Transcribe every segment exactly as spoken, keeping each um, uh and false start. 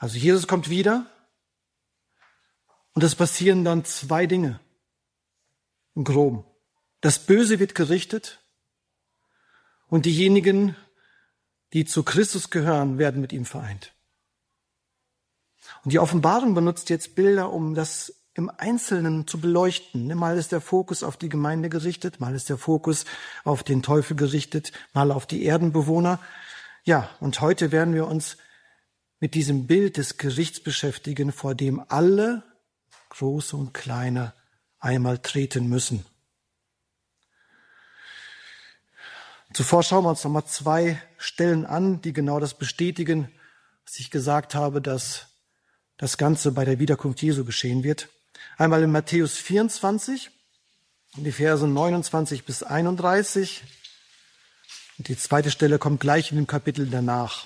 Also Jesus kommt wieder und es passieren dann zwei Dinge im Groben. Das Böse wird gerichtet und diejenigen, die zu Christus gehören, werden mit ihm vereint. Und die Offenbarung benutzt jetzt Bilder, um das im Einzelnen zu beleuchten. Mal ist der Fokus auf die Gemeinde gerichtet, mal ist der Fokus auf den Teufel gerichtet, mal auf die Erdenbewohner. Ja, und heute werden wir uns mit diesem Bild des Gerichts beschäftigen, vor dem alle, große und kleine, einmal treten müssen. Zuvor schauen wir uns nochmal zwei Stellen an, die genau das bestätigen, was ich gesagt habe, dass das Ganze bei der Wiederkunft Jesu geschehen wird. Einmal in Matthäus vierundzwanzig, die Verse neunundzwanzig bis einunddreißig. Und die zweite Stelle kommt gleich in dem Kapitel danach.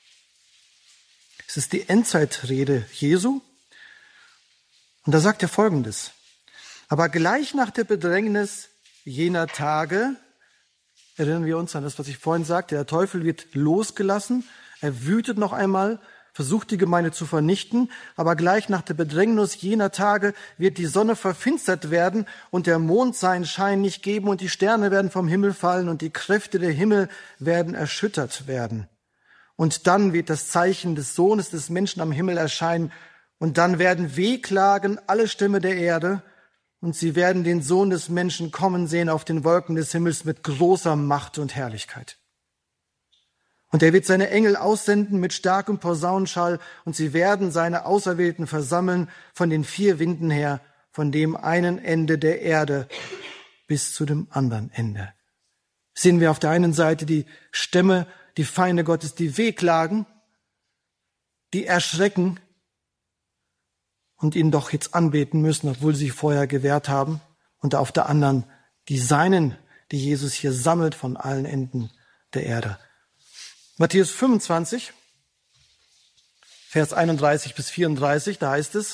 Es ist die Endzeitrede Jesu. Und da sagt er Folgendes. Aber gleich nach der Bedrängnis jener Tage, erinnern wir uns an das, was ich vorhin sagte, der Teufel wird losgelassen, er wütet noch einmal, versucht die Gemeinde zu vernichten, aber gleich nach der Bedrängnis jener Tage wird die Sonne verfinstert werden und der Mond seinen Schein nicht geben und die Sterne werden vom Himmel fallen und die Kräfte der Himmel werden erschüttert werden. Und dann wird das Zeichen des Sohnes des Menschen am Himmel erscheinen und dann werden wehklagen alle Stämme der Erde und sie werden den Sohn des Menschen kommen sehen auf den Wolken des Himmels mit großer Macht und Herrlichkeit. Und er wird seine Engel aussenden mit starkem Posaunenschall und sie werden seine Auserwählten versammeln von den vier Winden her, von dem einen Ende der Erde bis zu dem anderen Ende. Sehen wir auf der einen Seite die Stämme, die Feinde Gottes, die wehklagen, die erschrecken und ihn doch jetzt anbeten müssen, obwohl sie sich vorher gewehrt haben. Und auf der anderen die Seinen, die Jesus hier sammelt von allen Enden der Erde. Matthäus fünfundzwanzig, Vers einunddreißig bis vierunddreißig, da heißt es,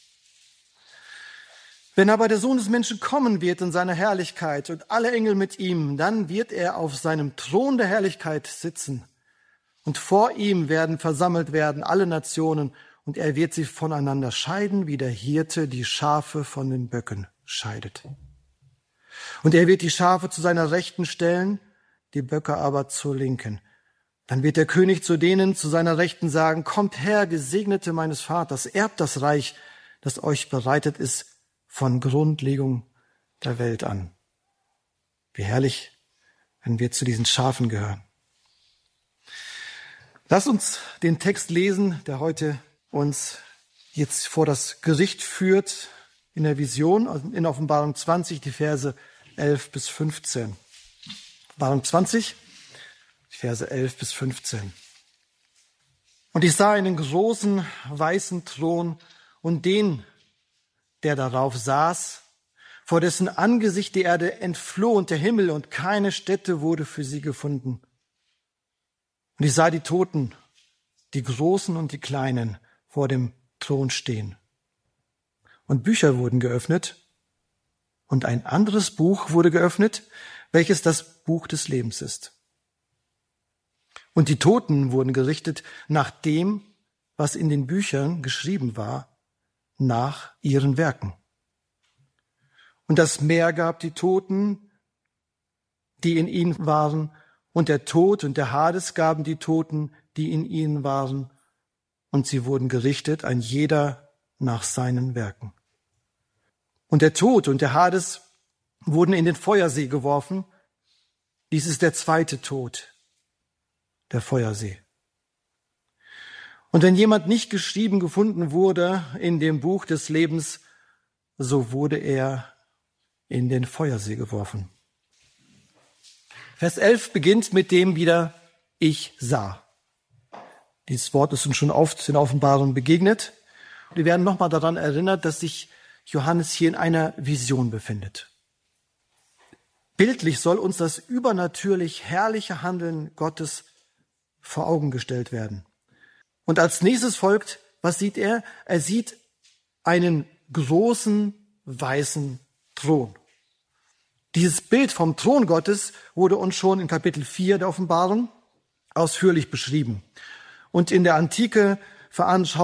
wenn aber der Sohn des Menschen kommen wird in seiner Herrlichkeit und alle Engel mit ihm, dann wird er auf seinem Thron der Herrlichkeit sitzen. Und vor ihm werden versammelt werden alle Nationen und er wird sie voneinander scheiden, wie der Hirte die Schafe von den Böcken scheidet. Und er wird die Schafe zu seiner Rechten stellen, die Böcke aber zur Linken. Dann wird der König zu denen zu seiner Rechten sagen, kommt her, Gesegnete meines Vaters, erbt das Reich, das euch bereitet ist von Grundlegung der Welt an. Wie herrlich, wenn wir zu diesen Schafen gehören. Lass uns den Text lesen, der heute uns jetzt vor das Gericht führt in der Vision, in Offenbarung zwanzig, die Verse elf bis fünfzehn. Offenbarung zwanzig, Verse elf bis fünfzehn. Und ich sah einen großen weißen Thron und den, der darauf saß, vor dessen Angesicht die Erde entfloh und der Himmel und keine Stätte wurde für sie gefunden. Und ich sah die Toten, die Großen und die Kleinen, vor dem Thron stehen. Und Bücher wurden geöffnet und ein anderes Buch wurde geöffnet, welches das Buch des Lebens ist. Und die Toten wurden gerichtet nach dem, was in den Büchern geschrieben war, nach ihren Werken. Und das Meer gab die Toten, die in ihnen waren, und der Tod und der Hades gaben die Toten, die in ihnen waren, und sie wurden gerichtet, ein jeder nach seinen Werken. Und der Tod und der Hades wurden in den Feuersee geworfen. Dies ist der zweite Tod, der Feuersee. Und wenn jemand nicht geschrieben gefunden wurde in dem Buch des Lebens, so wurde er in den Feuersee geworfen. Vers elf beginnt mit dem wieder, ich sah. Dieses Wort ist uns schon oft in Offenbarung begegnet. Wir werden nochmal daran erinnert, dass sich Johannes hier in einer Vision befindet. Bildlich soll uns das übernatürlich herrliche Handeln Gottes vor Augen gestellt werden. Und als nächstes folgt, was sieht er? Er sieht einen großen weißen Thron. Dieses Bild vom Thron Gottes wurde uns schon in Kapitel vier der Offenbarung ausführlich beschrieben. Und in der Antike veranschaulicht